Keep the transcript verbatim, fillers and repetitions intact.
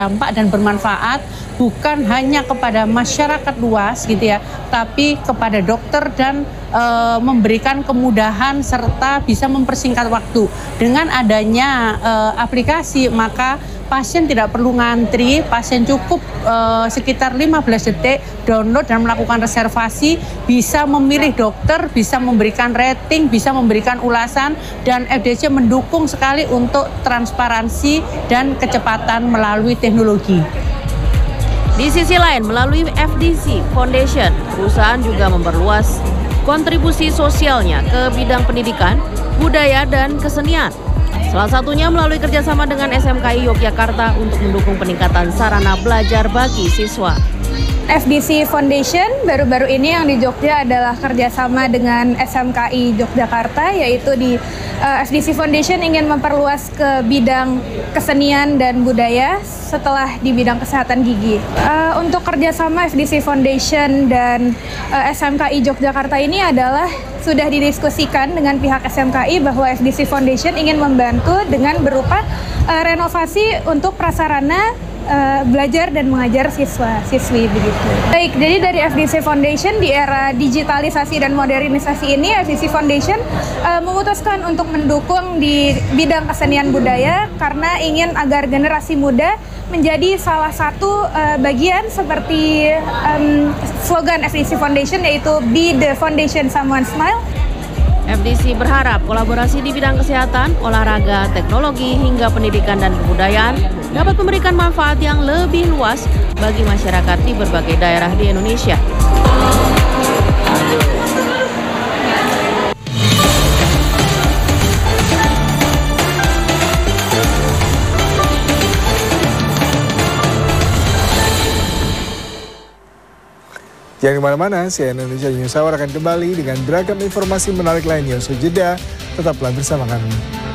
dampak dan bermanfaat bukan hanya kepada masyarakat luas gitu ya, tapi kepada dokter dan e, memberikan kemudahan serta bisa mempersingkat waktu. Dengan adanya e, aplikasi maka pasien tidak perlu ngantri, pasien cukup e, sekitar lima belas detik download dan melakukan reservasi, bisa memilih dokter, bisa memberikan rating, bisa memberikan ulasan, dan F D C mendukung sekali untuk transparansi dan kecepatan melalui teknologi. Di sisi lain, melalui F D C Foundation, perusahaan juga memperluas kontribusi sosialnya ke bidang pendidikan, budaya, dan kesenian. Salah satunya melalui kerjasama dengan S M K I Yogyakarta untuk mendukung peningkatan sarana belajar bagi siswa. F D C Foundation baru-baru ini yang di Jogja adalah kerjasama dengan S M K I Yogyakarta, yaitu di uh, F D C Foundation ingin memperluas ke bidang kesenian dan budaya setelah di bidang kesehatan gigi. Uh, untuk kerjasama F D C Foundation dan uh, S M K I Yogyakarta ini adalah sudah didiskusikan dengan pihak S M K I bahwa F D C Foundation ingin membantu dengan berupa uh, renovasi untuk prasarana Uh, belajar dan mengajar siswa-siswi begitu. Baik, jadi dari F D C Foundation di era digitalisasi dan modernisasi ini, F D C Foundation uh, memutuskan untuk mendukung di bidang kesenian budaya karena ingin agar generasi muda menjadi salah satu uh, bagian seperti um, slogan F D C Foundation, yaitu Be the Foundation Someone Smile. F D C berharap kolaborasi di bidang kesehatan, olahraga, teknologi, hingga pendidikan dan kebudayaan dapat memberikan manfaat yang lebih luas bagi masyarakat di berbagai daerah di Indonesia. Jangan kemana-mana, C N N Indonesia News Hour akan kembali dengan beragam informasi menarik lainnya. Usai jeda, tetaplah bersama kami.